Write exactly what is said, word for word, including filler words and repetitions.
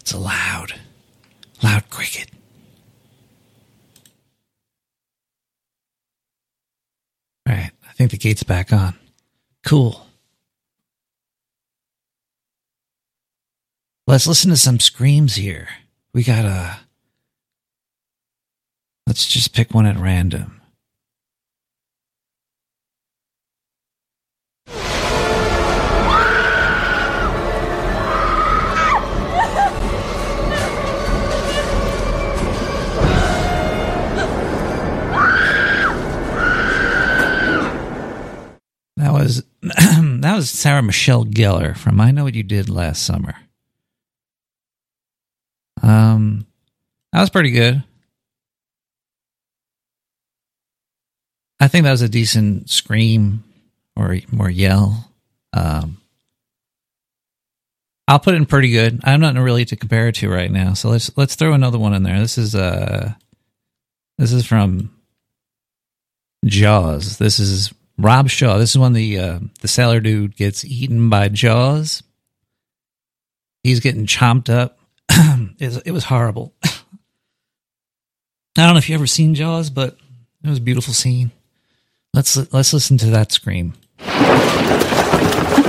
It's a loud, loud cricket. All right, I think the gate's back on. Cool. Let's listen to some screams here. We got a... Let's just pick one at random. That was that was Sarah Michelle Gellar from I Know What You Did Last Summer. Um, that was pretty good. I think that was a decent scream or or yell. Um, I'll put it in pretty good. I'm not really to compare it to right now, so let's let's throw another one in there. This is uh, this is from Jaws. This is Rob Shaw. This is when the uh, the sailor dude gets eaten by Jaws. He's getting chomped up. It was horrible. I don't know if you ever seen Jaws, but it was a beautiful scene. Let's let's listen to that scream.